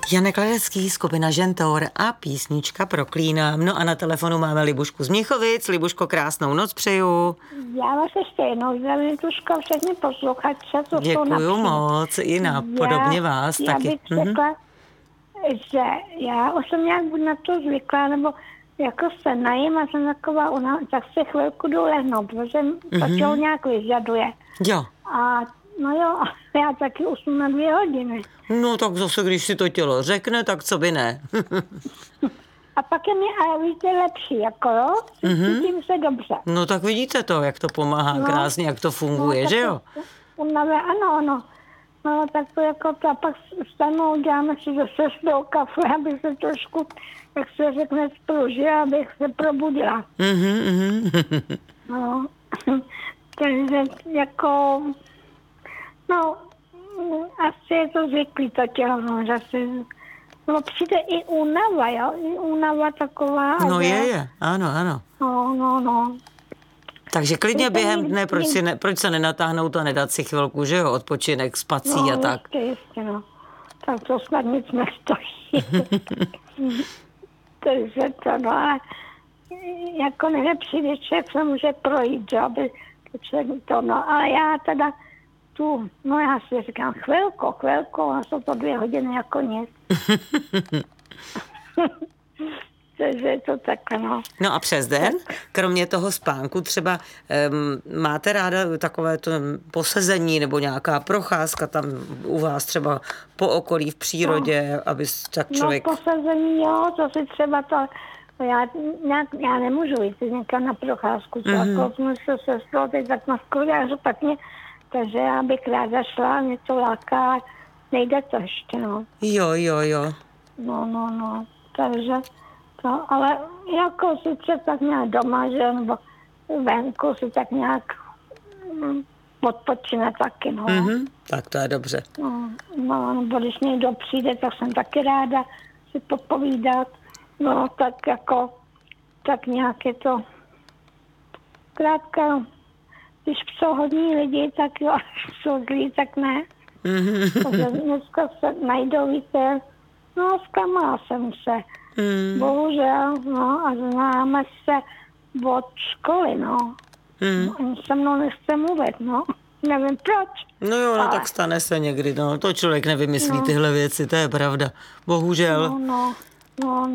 Janek Ledecký, skupina Žentor a písnička Proklínám. No a na telefonu máme Libušku z Měchovic. Libuško, krásnou noc přeju. Já vás ještě jednou zdravím, Libuško, všechny posluchače, co jsou Děkuju moc, i podobně vás já taky. Já bych řekla, že já už jsem nějak buď na to zvyklá, nebo jako se najím a jsem taková, tak se chvilku jdu lehnout, protože to tělo nějak vyžaduje. Jo. A no jo, já taky usnu na 2 hodiny. No tak zase, když si to tělo řekne, tak co by ne. A pak je mi, ale víte, lepší, jako jo, cítím se dobře. No tak vidíte to, jak to pomáhá krásně, jak to funguje, že jo? Ano. No tak to jako to, a pak vstanu, děláme si zase do kafe, aby se trošku, jak se řekne, spružila, abych se probudila. No, takže jako, no, asi je to zvyklý to tělo, no, že si, no přijde i únava, jo, i únava taková. No je, ano. No. Takže klidně během dne, proč se nenatáhnout a nedat si chvilku, že jo, odpočinek, spací a tak. Jistě, no. Tak to snad nic nestojí. Takže to, no, ale jako nejlepší věček se může projít, že, aby to, no, ale já teda já si říkám chvilku, a jsou to 2 hodiny jako nic. Takže je to takhle, no. No a přes den, kromě toho spánku, třeba máte ráda takové to posezení nebo nějaká procházka tam u vás třeba po okolí v přírodě, aby tak člověk... No posezení, jo, to si třeba to... Já nemůžu jít někam na procházku, co jako jsme se sestrou teď tak na skvělářu, takže já bych ráda šla, něco láká, nejde to ještě, no. Jo. No, takže to, ale jako sice tak nějak doma, že, nebo venku si tak nějak odpočine taky, no. Tak to je dobře. No, nebo když někdo přijde, tak jsem taky ráda si popovídat. No, tak jako, tak nějak je to krátka, když jsou hodní lidi, tak jo, jsou zlí, tak ne. Takže dneska se najdou, víte, no, zklamala jsem se. Bohužel, no, a známe se od školy, no. Ani se mnou nechce mluvit, no. Nevím proč. No jo, ale tak stane se někdy, no. To člověk nevymyslí tyhle věci, to je pravda. Bohužel. No.